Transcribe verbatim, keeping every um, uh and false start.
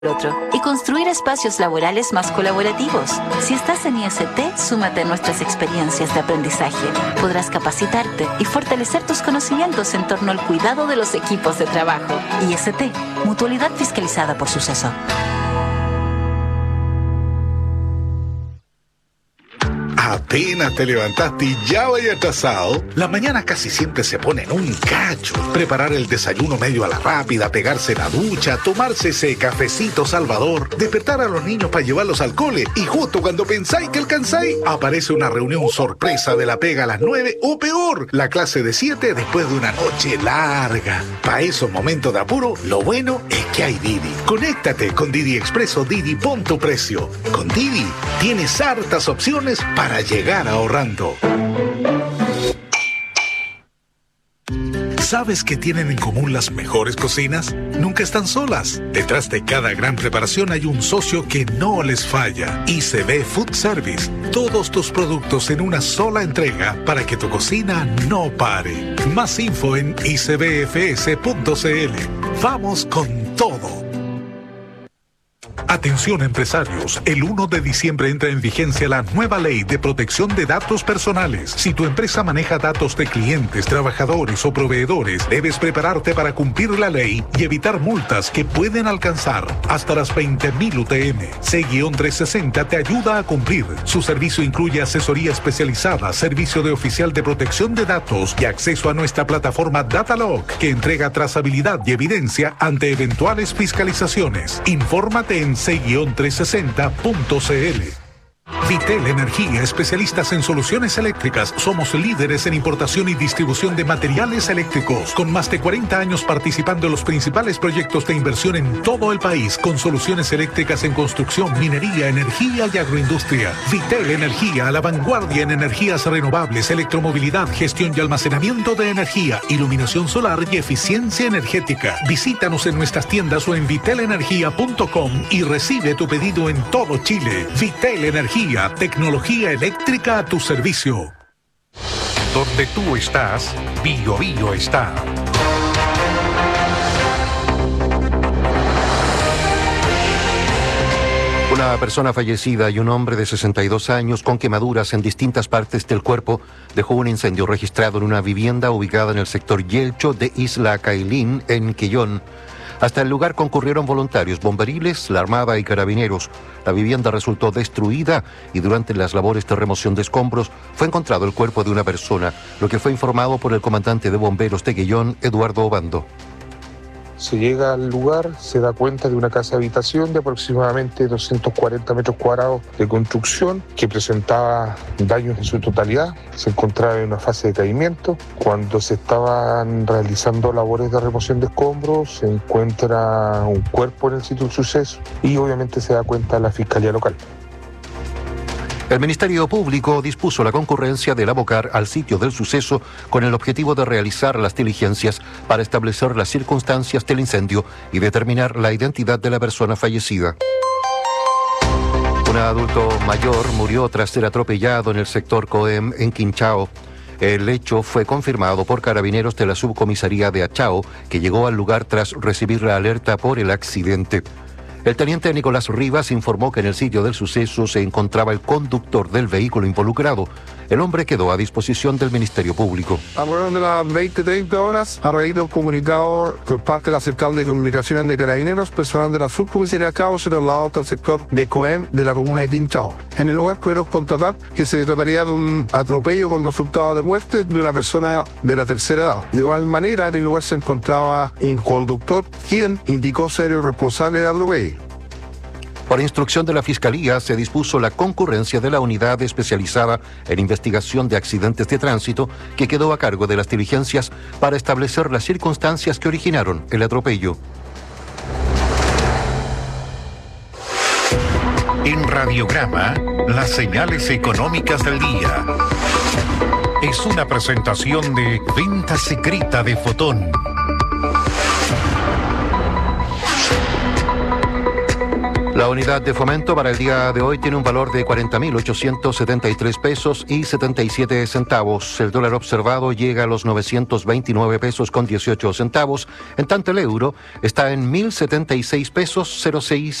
otro y construir espacios laborales más colaborativos. Si estás en I S T, súmate a nuestras experiencias de aprendizaje. Podrás capacitarte y fortalecer tus conocimientos en torno al cuidado de los equipos de trabajo. I S T, Mutualidad fiscalizada por Suceso. Apenas te levantaste y ya vaya atrasado. La mañana casi siempre se pone en un cacho. Preparar el desayuno medio a la rápida, pegarse la ducha, tomarse ese cafecito salvador, despertar a los niños para llevarlos al cole y justo cuando pensáis que alcanzáis, aparece una reunión sorpresa de la pega a las nueve o peor, la clase de siete después de una noche larga. Para esos momentos de apuro, lo bueno es que hay Didi. Conéctate con Didi Expreso Didi, pon tu precio. Con Didi tienes hartas opciones para llegar ahorrando. ¿Sabes qué tienen en común las mejores cocinas? Nunca están solas. Detrás de cada gran preparación hay un socio que no les falla. I C B Food Service. Todos tus productos en una sola entrega para que tu cocina no pare. Más info en i c b f s punto c l. Vamos con todo. Atención empresarios, el uno de diciembre entra en vigencia la nueva ley de protección de datos personales. Si tu empresa maneja datos de clientes, trabajadores o proveedores, debes prepararte para cumplir la ley y evitar multas que pueden alcanzar hasta las veinte mil U T M. C trescientos sesenta te ayuda a cumplir. Su servicio incluye asesoría especializada, servicio de oficial de protección de datos y acceso a nuestra plataforma Datalog, que entrega trazabilidad y evidencia ante eventuales fiscalizaciones. Infórmate en c trescientos sesenta punto c l. Vitel Energía, especialistas en soluciones eléctricas. Somos líderes en importación y distribución de materiales eléctricos, con más de cuarenta años participando en los principales proyectos de inversión en todo el país, con soluciones eléctricas en construcción, minería, energía y agroindustria. Vitel Energía, a la vanguardia en energías renovables, electromovilidad, gestión y almacenamiento de energía, iluminación solar y eficiencia energética. Visítanos en nuestras tiendas o en vitel energía punto com y recibe tu pedido en todo Chile. Vitel Energía, tecnología eléctrica a tu servicio. Donde tú estás, Bio Bio está. Una persona fallecida y un hombre de sesenta y dos años con quemaduras en distintas partes del cuerpo dejó un incendio registrado en una vivienda ubicada en el sector Yelcho de Isla Cailín, en Quillón. Hasta el lugar concurrieron voluntarios, bomberiles, la Armada y carabineros. La vivienda resultó destruida y durante las labores de remoción de escombros fue encontrado el cuerpo de una persona, lo que fue informado por el comandante de bomberos de Quillón, Eduardo Obando. Se llega al lugar, se da cuenta de una casa habitación de aproximadamente doscientos cuarenta metros cuadrados de construcción que presentaba daños en su totalidad. Se encontraba en una fase de caimiento. Cuando se estaban realizando labores de remoción de escombros, se encuentra un cuerpo en el sitio del suceso y obviamente se da cuenta la Fiscalía Local. El Ministerio Público dispuso la concurrencia del Abocar al sitio del suceso con el objetivo de realizar las diligencias para establecer las circunstancias del incendio y determinar la identidad de la persona fallecida. Un adulto mayor murió tras ser atropellado en el sector Coem, en Quinchao. El hecho fue confirmado por carabineros de la subcomisaría de Achao, que llegó al lugar tras recibir la alerta por el accidente. El teniente Nicolás Rivas informó que en el sitio del suceso se encontraba el conductor del vehículo involucrado. El hombre quedó a disposición del Ministerio Público. Alrededor de las veinte treinta horas, a raíz de un comunicado por parte de la Central de Comunicaciones de Carabineros, personal de la subcomisaría de Cabo se trasladó al sector de Coem de la comuna de Quinchao. En el lugar pudieron constatar que se trataría de un atropello con resultado de muerte de una persona de la tercera edad. De igual manera, en el lugar se encontraba un conductor, quien indicó ser el responsable del atropello. Por instrucción de la Fiscalía, se dispuso la concurrencia de la unidad especializada en investigación de accidentes de tránsito, que quedó a cargo de las diligencias para establecer las circunstancias que originaron el atropello. En Radiograma, las señales económicas del día. Es una presentación de Venta Secreta de Fotón. La unidad de fomento para el día de hoy tiene un valor de cuarenta mil ochocientos setenta y tres pesos y setenta y siete centavos. El dólar observado llega a los novecientos veintinueve pesos con dieciocho centavos. En tanto, el euro está en mil setenta y seis pesos cero seis